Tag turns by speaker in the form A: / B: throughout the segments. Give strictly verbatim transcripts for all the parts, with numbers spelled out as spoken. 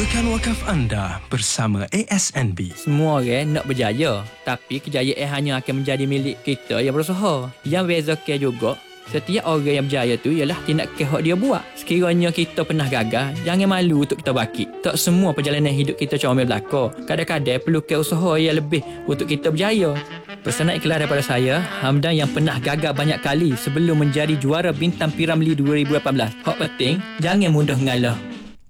A: Mulakan wakaf anda bersama A S N B.
B: Semua orang nak berjaya, tapi kejayaan hanya akan menjadi milik kita yang berusaha. Yang bezakan juga, setiap orang yang berjaya tu ialah tindakan hak dia buat. Sekiranya kita pernah gagal, jangan malu untuk kita bangkit. Tak semua perjalanan hidup kita comel belaka. Kadang-kadang perlukan usaha yang lebih untuk kita berjaya. Pesanan ikhlas daripada saya, Hamdan yang pernah gagal banyak kali sebelum menjadi juara Bintang Piramli dua ribu lapan belas. Hak penting, jangan mudah mengalah.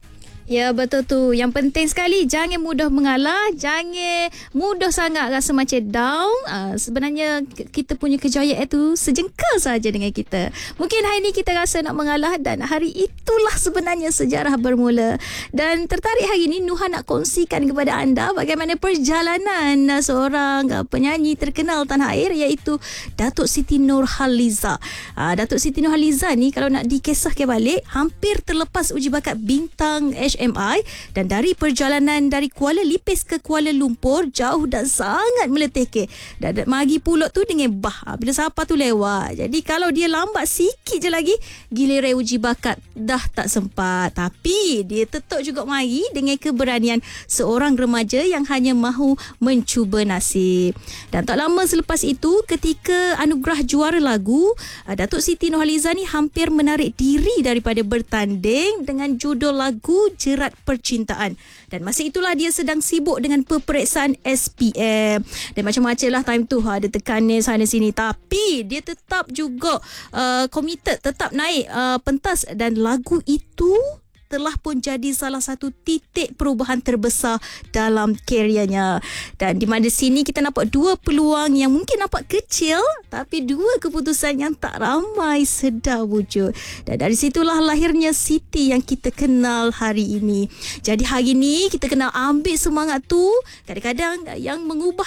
C: Ya, betul tu. Yang penting sekali, jangan mudah mengalah, jangan mudah sangat rasa macam down. Uh, sebenarnya kita punya kejayaan itu sejengkal saja dengan kita. Mungkin hari ini kita rasa nak mengalah dan hari itulah sebenarnya sejarah bermula. Dan tertarik hari ini Nuha nak kongsikan kepada anda bagaimana perjalanan uh, seorang uh, penyanyi terkenal tanah air iaitu Datuk Siti Nurhaliza. Uh, Datuk Siti Nurhaliza ni kalau nak dikisahkan balik, hampir terlepas uji bakat bintang H M I dan dari perjalanan dari Kuala Lipis ke Kuala Lumpur jauh dan sangat meletihkan. Dan magi pulak tu dengan bah bila siapa tu lewat. Jadi kalau dia lambat sikit je lagi, giliran uji bakat dah tak sempat. Tapi dia tetap juga mari dengan keberanian seorang remaja yang hanya mahu mencuba nasib. Dan tak lama selepas itu, ketika anugerah juara lagu, Datuk Siti Nurhaliza ni hampir menarik diri daripada bertanding dengan judul lagu Jerat Percintaan. Dan masa itulah dia sedang sibuk dengan peperiksaan S P M. Dan macam-macam lah time tu, ada tekanan sana sini. Tapi dia tetap juga uh, committed, tetap naik uh, pentas. Dan lagu itu telah pun jadi salah satu titik perubahan terbesar dalam karirnya. Dan di mana sini kita nampak dua peluang yang mungkin nampak kecil, tapi dua keputusan yang tak ramai sedar wujud. Dan dari situlah lahirnya Siti yang kita kenal hari ini. Jadi hari ini kita kena ambil semangat tu. Kadang-kadang yang mengubah